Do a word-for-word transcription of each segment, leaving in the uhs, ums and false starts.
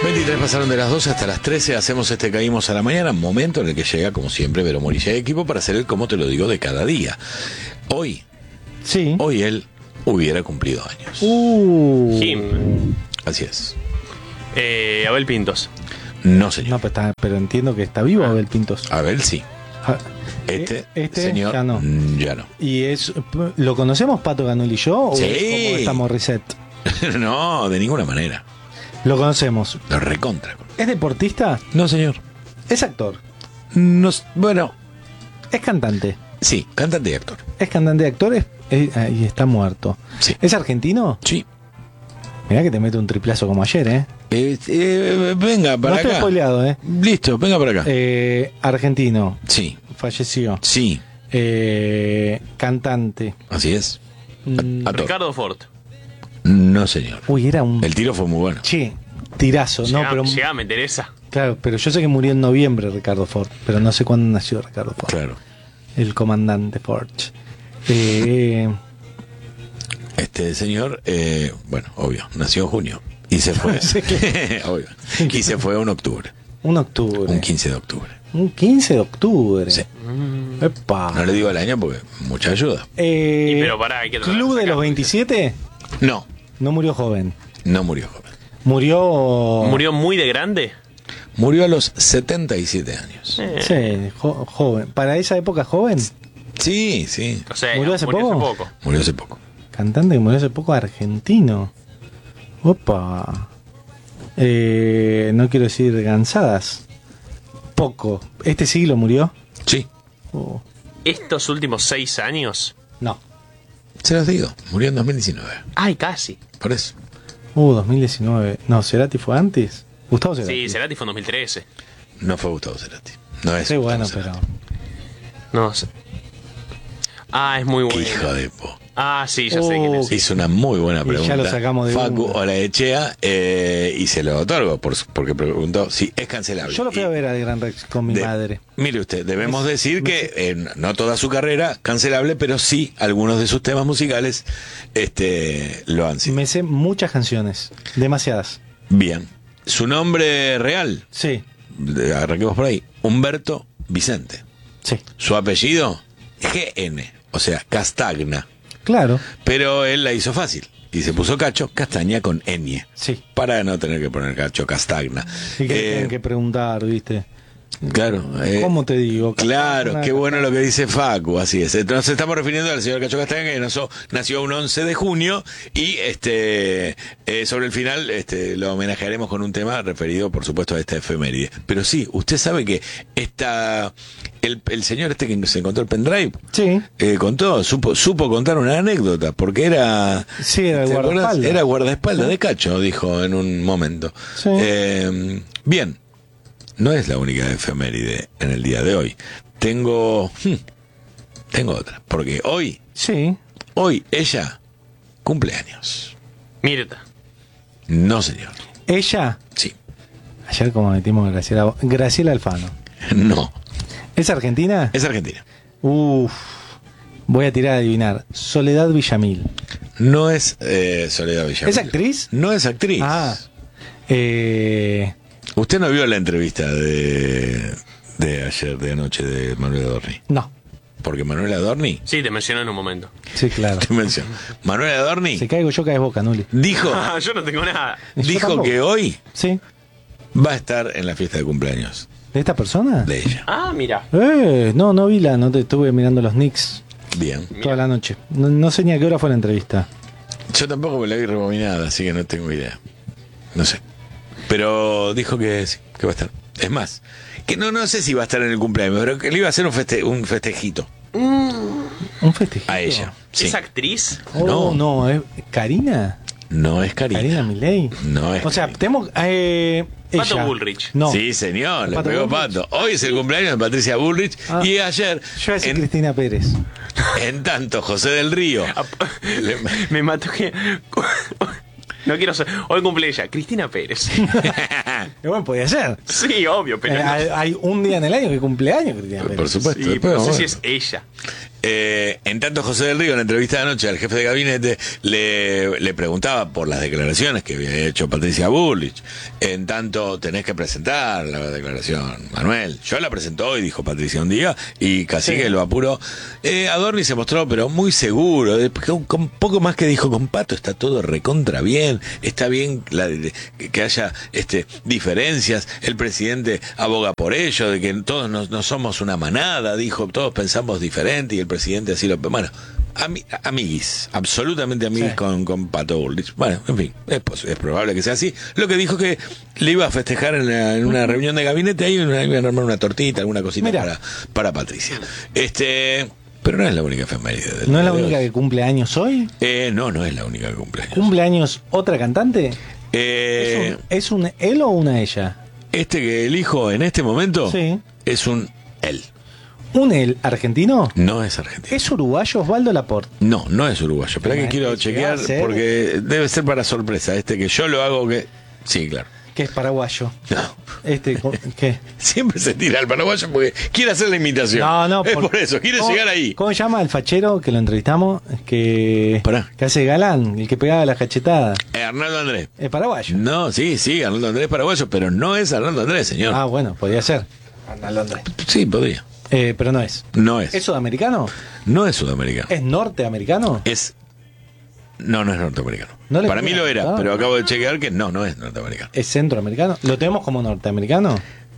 veintitrés pasaron de las doce hasta las trece, hacemos este Caímos a la Mañana, momento en el que llega, como siempre, Vero Morilla y equipo para hacer el Como Te Lo Digo de cada día. Hoy, sí. hoy él hubiera cumplido años. Uh. Jim. Así es. Eh, Abel Pintos. No, señor. No, pero, está, pero entiendo que está vivo Abel Pintos. Abel sí. Ah, Este, este señor, ya no. mm, ya no. ¿Y es, lo conocemos Pato Ganul y yo? ¿O Sí. es como esta Morissette? No, de ninguna manera. Lo conocemos. Lo recontra. ¿Es deportista? No, señor. ¿Es actor? No, bueno, ¿Es cantante? sí, cantante y actor. ¿Es cantante y actor? Es, es- ah, y está muerto. Sí. ¿Es argentino? Sí. Mirá que te mete un triplazo como ayer, ¿eh? Eh, eh, venga para no estoy acá. spoileado, ¿eh? Listo, venga para acá. Eh, Argentino. Sí, Falleció. sí, Eh, cantante. así es. Mm, A- actor. Ricardo Ford. No, señor. Uy, era un... El tiro fue muy bueno. Che, tirazo. No, Llegá- pero... llegá, me interesa. Claro, pero yo sé que murió en noviembre Ricardo Ford, pero no sé cuándo nació Ricardo Ford. Claro. El comandante Ford. Eh, Este señor, eh, bueno, obvio, nació en junio y se fue. Sí, Obvio. Y se fue un octubre, un octubre. un quince de octubre. Un quince de octubre. Sí. Epa. No le digo el año porque mucha ayuda. Eh, Y pero pará, hay que tratar de Club de sacar- los veintisiete No, no murió joven. no murió joven. Murió. ¿Murió muy de grande? Murió a los setenta y siete años. Eh, Sí, jo- joven. Para esa época joven. Sí, sí. O sea, ¿Murió hace poco? Murió hace poco. Cantante que murió hace poco argentino. Opa. Eh, no quiero decir gansadas. Poco. ¿Este siglo murió? Sí, Oh, Estos últimos seis años. no. se los digo. Murió en dos mil diecinueve. Ay, casi. Por eso. Uh, dos mil diecinueve. No, Cerati fue antes. Gustavo Cerati. Sí, Cerati fue en dos mil trece. No fue Gustavo Cerati. No es Sí, Gustavo bueno, Cerati. pero. No sé. Ah, es muy bueno. Hijo de po. Ah, sí, ya sé quién es. Oh, Hizo una muy buena Y pregunta. ya lo sacamos de Facu una. Olaechea eh, y se lo otorgo por, porque preguntó si es cancelable. Yo lo fui Y a ver al Gran Rex con mi de- madre. Mire usted, debemos Me- decir me- que eh, no toda su carrera cancelable, pero sí algunos de sus temas musicales este, lo han sido. Me sé muchas canciones. Demasiadas. Bien. Su nombre real, Sí, de- arranquemos por ahí, Humberto Vicente. sí. Su apellido, G N, o sea, Castagna. Claro. Pero él la hizo fácil y se puso Cacho Castaña con ñ. Sí. Para no tener que poner Cacho Castagna. Y que Eh, tienen que preguntar, ¿viste? Claro. eh, ¿Cómo te digo? Claro, Una- qué bueno lo que dice Facu, así es. Entonces estamos refiriendo al señor Cacho Castaña, que nació, nació un once de junio y este eh, sobre el final este lo homenajearemos con un tema referido, por supuesto, a esta efeméride. Pero sí, usted sabe que esta el, el señor este que se encontró el pendrive Sí. eh, contó, supo, supo contar una anécdota, porque era Sí, era el ¿te acordás? guardaespaldas. Era guardaespaldas de Cacho, dijo en un momento. Sí. Eh, bien. No es la única efeméride en el día de hoy. Tengo. hmm, tengo otra. Porque hoy, Sí. hoy ella cumple años. Mirta. No, señor. Ella, Sí. ayer como metimos a Graciela, Graciela Alfano. No. ¿Es argentina? Es argentina. Uf. Voy a tirar a adivinar. Soledad Villamil. No es eh, Soledad Villamil. ¿Es actriz? No es actriz. Ah. Eh, Usted no vio la entrevista de, de ayer, de anoche, de Manuel Adorni. no. Porque Manuel Adorni. Sí, te mencionó en un momento. Sí, claro. Te menciono. Manuel Adorni Si caigo yo, caes boca, Nuli. dijo, Ah, yo no tengo nada. Yo dijo tampoco. que hoy ¿Sí? va a estar en la fiesta de cumpleaños ¿De esta persona? de ella. Ah, mira. Eh, no, no vi la, no te estuve mirando los Knicks Bien. toda la noche. No, no sé ni a qué hora fue la entrevista. Yo tampoco me la vi rebobinada, así que no tengo idea. No sé. Pero dijo que sí, que va a estar. Es más, que no no sé si va a estar en el cumpleaños, pero que le iba a hacer un, feste, un festejito ¿Un festejito? a ella. Sí. ¿Es actriz? Oh, No. no, ¿es Karina? No es Karina. Karina Milei. No es O sea, Karina. tenemos. Eh, Pato ella. Bullrich. No. Sí, señor, le Pato pegó Bullrich. Pato. Hoy es el cumpleaños de Patricia Bullrich Ah. y ayer, Yo iba a decir en, Cristina Pérez. en tanto, José del Río. le- Me mató que. No quiero ser. Hoy cumple ella, Cristina Pérez. Y bueno, podía ser. Sí, obvio, pero. Eh, no- hay, hay un día en el año que cumple años Cristina Pérez. Por supuesto. Sí, después pero no sé vamos si a es ver. ella. Eh, en tanto, José del Río, en la entrevista de anoche al jefe de gabinete, le, le preguntaba por las declaraciones que había hecho Patricia Bullrich. En tanto, tenés que presentar la declaración, Manuel. Yo la presentó hoy, dijo Patricia un día, y casi que Sí. lo apuró. Eh, Adorni se mostró, pero muy seguro. De- Con, con poco más que dijo, con Pato está todo recontra bien. Está bien la, de- de- que haya este, diferencias. El presidente aboga por ello, de que todos no, no somos una manada, dijo, todos pensamos diferente, y el presidente así lo... Bueno, ami- amiguis, absolutamente amiguis Sí. con, con Pato Bullrich. Bueno, en fin, es, pos- es probable que sea así. Lo que dijo que le iba a festejar en, la- en una reunión de gabinete, ahí una- iban a armar una tortita, alguna cosita Mira. para, para Patricia. Este... Pero no es la única efeméride del ¿No es día la de única hoy. que cumple años hoy? Eh, no, no es la única que cumple años. ¿Cumple años otra cantante? Eh, ¿Es un, ¿Es un él o una ella? este que elijo en este momento Sí. es un él. ¿Un él argentino? No es argentino. ¿Es uruguayo Osvaldo Laporte? No, no es uruguayo. Espera que Bueno, quiero que chequear llega a ser- porque debe ser para sorpresa. Este que yo lo hago que... Sí, claro. Que es paraguayo. No. Este, co- ¿qué? Siempre se tira al paraguayo porque quiere hacer la imitación. No, no. Es por eso, quiere ¿Cómo- llegar ahí. ¿Cómo se llama el fachero que lo entrevistamos? Que, Pará. que hace galán, el que pegaba las cachetadas. Eh, Arnaldo Andrés. Es paraguayo. No, sí, sí, Arnaldo Andrés paraguayo, pero no es Arnaldo Andrés, señor. Ah, bueno, podría ser. Arnaldo Andrés. Sí, podría. Eh, pero no es. No es. ¿Es sudamericano? No es sudamericano. ¿Es norteamericano? Es... No, no es norteamericano. No le Para mí queda, lo era, ¿no? pero acabo de chequear que no, no es norteamericano. ¿Es centroamericano? ¿Lo tenemos como norteamericano?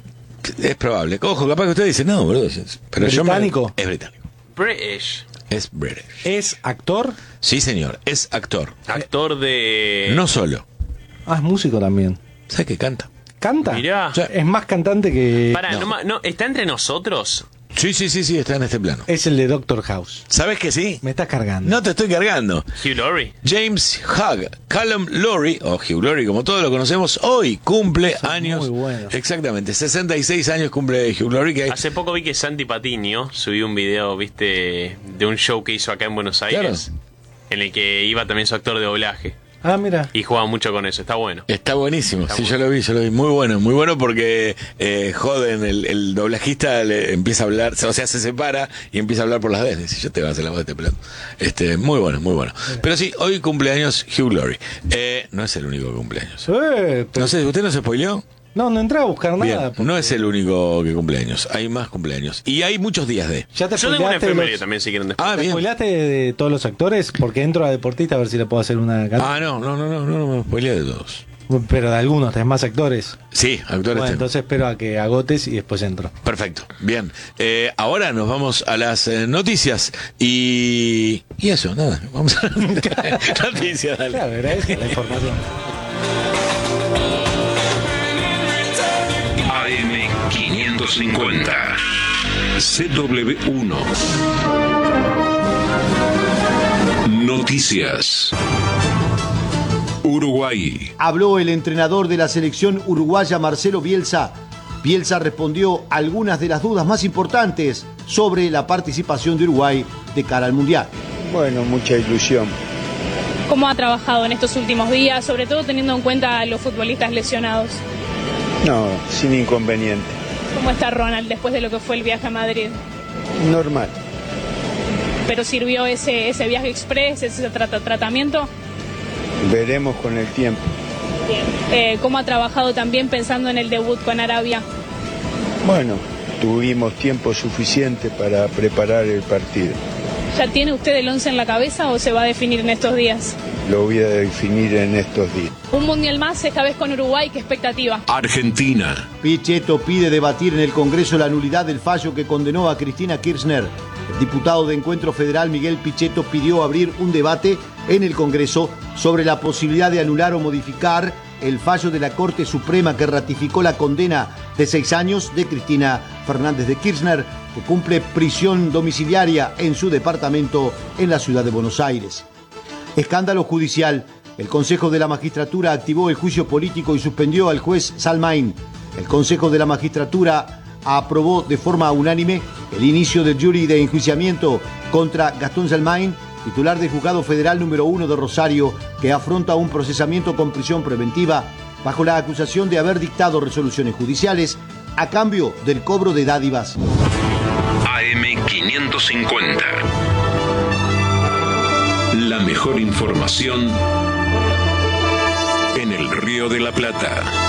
Es probable. Ojo, capaz que usted dice, no, boludo. Pero yo me- ¿Británico? Es británico. British. Es British. ¿Es actor? Sí, señor. Es actor. Actor de... No solo. Ah, es músico también. ¿Sabe qué canta? ¿Canta? Mirá. Sí. Es más cantante que... Pará, No. no. ma- no, ¿está entre nosotros? Sí, sí, sí, sí, está en este plano. Es el de Doctor House. ¿Sabes que sí? Me estás cargando. No te estoy cargando. Hugh Laurie. James Hugh, Callum Laurie, o Hugh Laurie, como todos lo conocemos, hoy cumple Son años. muy buenos. Exactamente, sesenta y seis años cumple Hugh Laurie. Que Hace poco vi que Santi Patiño subió un video, viste, de un show que hizo acá en Buenos Aires, en el que iba también su actor de doblaje. Ah, mira. Y jugaba mucho con eso, está bueno. Está buenísimo, Está sí, bueno. yo lo vi, yo lo vi, muy bueno, muy bueno porque eh, joden, el, el doblajista le empieza a hablar, o sea, se separa y empieza a hablar por las veces, y yo te voy a hacer la voz de este plato. Este, muy bueno, muy bueno. Pero sí, hoy cumpleaños Hugh Laurie. Eh, no es el único que cumpleaños. Eh, pero- No sé, ¿usted no se spoileó? No, no entré a buscar Bien, nada. porque no es el único que cumpleaños, hay más cumpleaños. Y hay muchos días de... Ya te Yo tengo una spoileaste efeméride los- también, si quieren después. Ah, ¿Te bien. spoileaste de, de todos los actores? Porque entro a Deportista a ver si le puedo hacer una can- Ah, no, no, no, no, no, no me spoileé de todos. Pero de algunos, tenés más actores. Sí, actores Bueno, tengo. entonces espero a que agotes y después entro. Perfecto, bien. Eh, ahora nos vamos a las eh, noticias y... Y eso, nada, vamos a las noticias, dale. Claro, agradezco la información. A M quinientos cincuenta. C W uno. Noticias. Uruguay. Habló el entrenador de la selección uruguaya Marcelo Bielsa. Bielsa respondió algunas de las dudas más importantes sobre la participación de Uruguay de cara al Mundial. Bueno, mucha ilusión. ¿Cómo ha trabajado en estos últimos días, sobre todo teniendo en cuenta a los futbolistas lesionados? No, sin inconveniente. ¿Cómo está Ronald después de lo que fue el viaje a Madrid? Normal. ¿Pero sirvió ese, ese viaje express, ese trata- tratamiento? Veremos con el tiempo. Bien. Eh, ¿Cómo ha trabajado también pensando en el debut con Arabia? Bueno, tuvimos tiempo suficiente para preparar el partido. ¿Ya tiene usted el once en la cabeza o se va a definir en estos días? Lo voy a definir en estos días. Un mundial más, esta vez con Uruguay, ¿qué expectativa? Argentina. Pichetto pide debatir en el Congreso la nulidad del fallo que condenó a Cristina Kirchner. El diputado de Encuentro Federal Miguel Pichetto pidió abrir un debate en el Congreso sobre la posibilidad de anular o modificar el fallo de la Corte Suprema que ratificó la condena de seis años de Cristina Fernández de Kirchner, que cumple prisión domiciliaria en su departamento en la ciudad de Buenos Aires. Escándalo judicial. El Consejo de la Magistratura activó el juicio político y suspendió al juez Salmain. El Consejo de la Magistratura aprobó de forma unánime el inicio del jury de enjuiciamiento contra Gastón Salmain, titular del Juzgado Federal número uno de Rosario, que afronta un procesamiento con prisión preventiva bajo la acusación de haber dictado resoluciones judiciales a cambio del cobro de dádivas. A M quinientos quinientos cincuenta. La mejor información en el Río de la Plata.